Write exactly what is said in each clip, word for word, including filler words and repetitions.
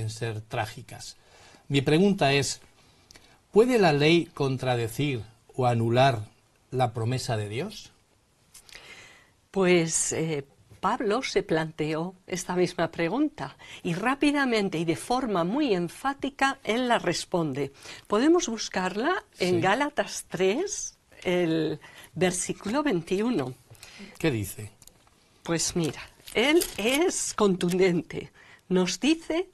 pueden ser trágicas. Mi pregunta es, ¿puede la ley contradecir o anular la promesa de Dios? Pues eh, Pablo se planteó esta misma pregunta y rápidamente y de forma muy enfática él la responde. Podemos buscarla en Sí. Gálatas tres, el versículo veintiuno. ¿Qué dice? Pues mira, él es contundente. Nos dice: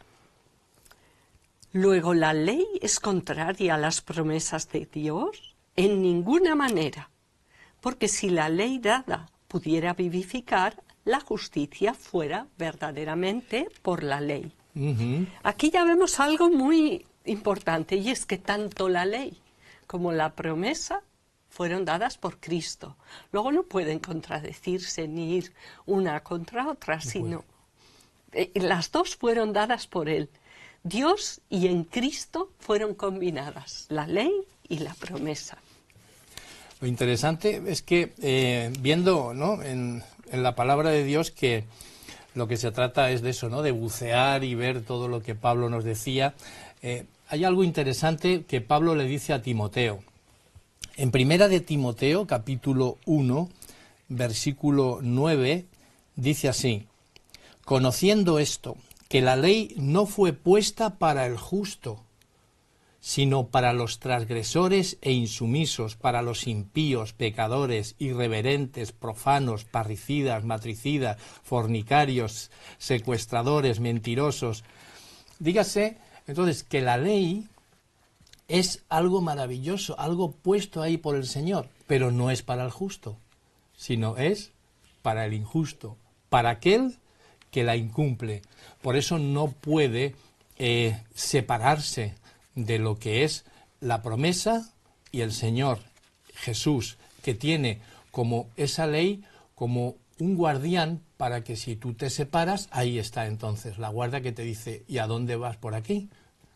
luego, ¿la ley es contraria a las promesas de Dios? En ninguna manera, porque si la ley dada pudiera vivificar, la justicia fuera verdaderamente por la ley. Uh-huh. Aquí ya vemos algo muy importante, y es que tanto la ley como la promesa fueron dadas por Cristo. Luego no pueden contradecirse ni ir una contra otra, no sino eh, las dos fueron dadas por Él. Dios y en Cristo fueron combinadas la ley y la promesa. Lo interesante es que eh, viendo, ¿no?, en, en la palabra de Dios, que lo que se trata es de eso, ¿no?, de bucear y ver todo lo que Pablo nos decía, eh, hay algo interesante que Pablo le dice a Timoteo. En primera de Timoteo, capítulo uno, versículo nueve, dice así: conociendo esto, que la ley no fue puesta para el justo, sino para los transgresores e insumisos, para los impíos, pecadores, irreverentes, profanos, parricidas, matricidas, fornicarios, secuestradores, mentirosos. Dígase, entonces, que la ley es algo maravilloso, algo puesto ahí por el Señor, pero no es para el justo, sino es para el injusto, para aquel que la incumple. Por eso no puede eh, separarse de lo que es la promesa y el Señor Jesús, que tiene como esa ley como un guardián para que si tú te separas, ahí está entonces la guarda que te dice: ¿y a dónde vas por aquí?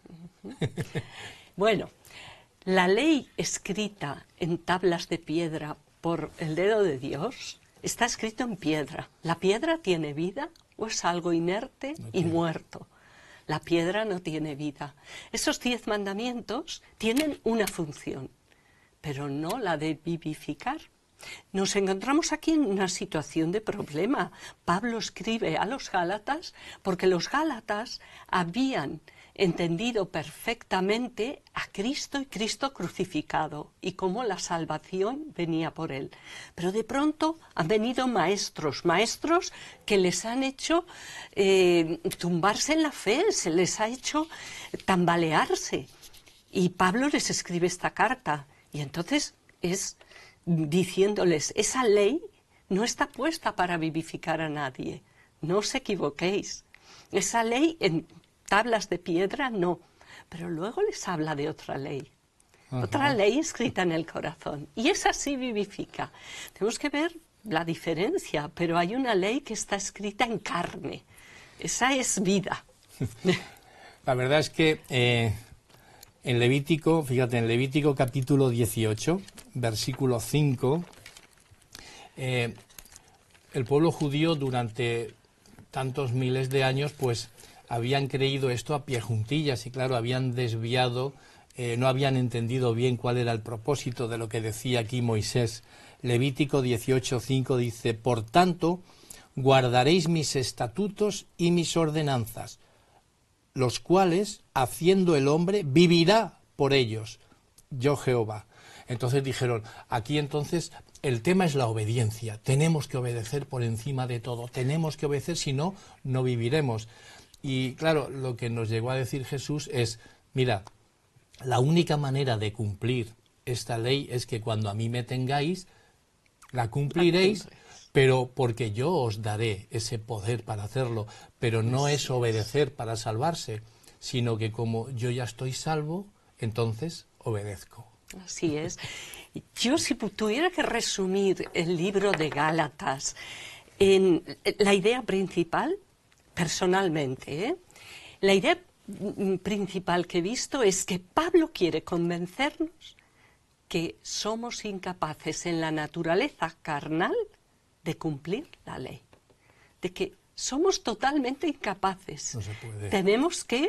Bueno, la ley escrita en tablas de piedra por el dedo de Dios está escrito en piedra. ¿La piedra tiene vida o es algo inerte No y tiene. muerto? La piedra no tiene vida. Esos diez mandamientos tienen una función, pero no la de vivificar. Nos encontramos aquí en una situación de problema. Pablo escribe a los Gálatas porque los Gálatas habían entendido perfectamente a Cristo y Cristo crucificado y cómo la salvación venía por él. Pero de pronto han venido maestros, maestros que les han hecho eh, tumbarse en la fe, se les ha hecho tambalearse. Y Pablo les escribe esta carta y entonces es diciéndoles: esa ley no está puesta para vivificar a nadie, no os equivoquéis. Esa ley en tablas de piedra no, pero luego les habla de otra ley, Ajá. otra ley escrita en el corazón, y esa sí vivifica. Tenemos que ver la diferencia, pero hay una ley que está escrita en carne, esa es vida. La verdad es que eh, en Levítico, fíjate, en Levítico capítulo dieciocho, versículo cinco, eh, el pueblo judío durante tantos miles de años, pues habían creído esto a pie juntillas y claro, habían desviado, eh, no habían entendido bien cuál era el propósito de lo que decía aquí Moisés. Levítico dieciocho cinco dice: por tanto, guardaréis mis estatutos y mis ordenanzas, los cuales, haciendo el hombre, vivirá por ellos, yo Jehová. Entonces dijeron, aquí entonces el tema es la obediencia, tenemos que obedecer por encima de todo, tenemos que obedecer, si no, no viviremos. Y claro, lo que nos llegó a decir Jesús es: mira, la única manera de cumplir esta ley es que cuando a mí me tengáis, la cumpliréis, pero porque yo os daré ese poder para hacerlo, pero no es obedecer para salvarse, sino que como yo ya estoy salvo, entonces obedezco. Así es. Yo, si tuviera que resumir el libro de Gálatas en la idea principal, personalmente, ¿eh? la idea principal que he visto es que Pablo quiere convencernos que somos incapaces en la naturaleza carnal de cumplir la ley, de que Somos totalmente incapaces. No se puede. Tenemos que